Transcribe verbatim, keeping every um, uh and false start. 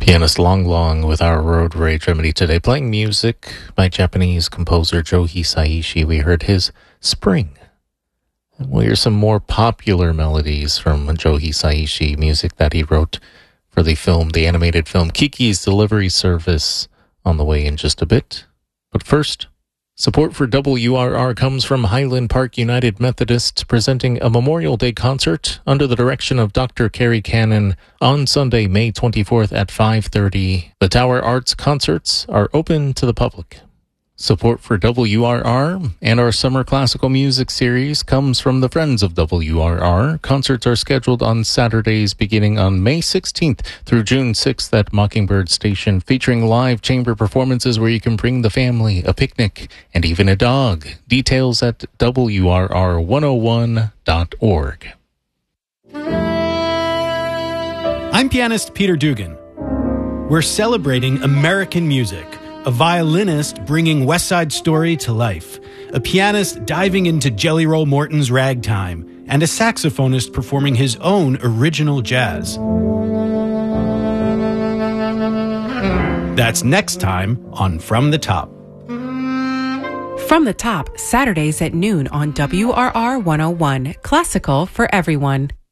Pianist Long Long with our Road Rage Remedy today, playing music by Japanese composer Joe Hisaishi. We heard his Spring. And we'll hear some more popular melodies from Joe Hisaishi, music that he wrote for the film, the animated film Kiki's Delivery Service, on the way in just a bit. But first, support for W R R comes from Highland Park United Methodists, presenting a Memorial Day concert under the direction of Doctor Kerry Cannon on Sunday, May twenty-fourth at five thirty. The Tower Arts concerts are open to the public. Support for W R R and our summer classical music series comes from the Friends of W R R. Concerts are scheduled on Saturdays beginning on May sixteenth through June sixth at Mockingbird Station, featuring live chamber performances where you can bring the family, a picnic, and even a dog. Details at W R R one oh one dot org. I'm pianist Peter Dugan. We're celebrating American music. A violinist bringing West Side Story to life, a pianist diving into Jelly Roll Morton's ragtime, and a saxophonist performing his own original jazz. That's next time on From the Top. From the Top, Saturdays at noon on W R R one oh one, classical for everyone.